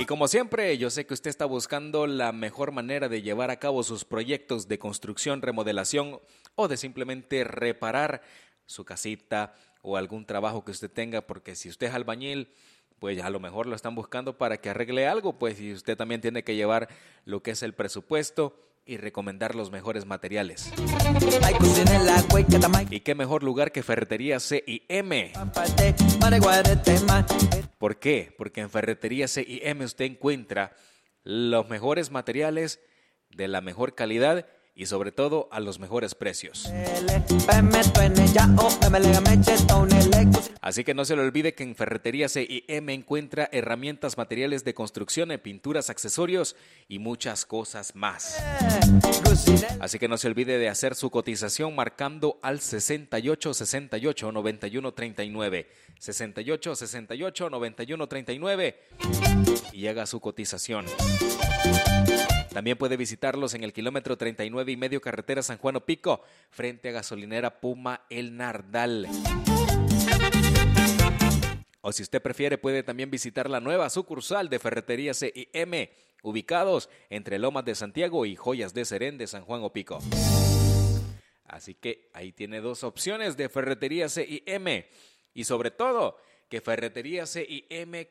como siempre, yo sé que usted está buscando la mejor manera de llevar a cabo sus proyectos de construcción, remodelación o de simplemente reparar su casita o algún trabajo que usted tenga, porque si usted es albañil, pues a lo mejor lo están buscando para que arregle algo, pues y usted también tiene que llevar lo que es el presupuesto y recomendar los mejores materiales. ¿Y qué mejor lugar que Ferretería C&M? ¿Por qué? Porque en Ferretería C&M usted encuentra los mejores materiales de la mejor calidad y sobre todo a los mejores precios. Así que no se le olvide que en Ferretería C&M encuentra herramientas, materiales de construcción, pinturas, accesorios y muchas cosas más. Así que no se olvide de hacer su cotización marcando al 6868-9139. 6868-9139 y haga su cotización. También puede visitarlos en el kilómetro 39.5 carretera San Juan Opico, frente a gasolinera Puma El Nardal. O si usted prefiere, puede también visitar la nueva sucursal de Ferretería C&M, ubicados entre Lomas de Santiago y Joyas de Serén de San Juan Opico. Así que ahí tiene dos opciones de Ferretería C&M. Y sobre todo, que Ferretería C&M